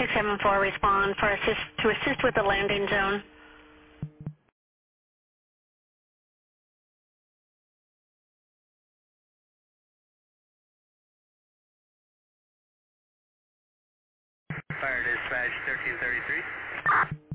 674 respond to assist with the landing zone. Fire dispatch 1333.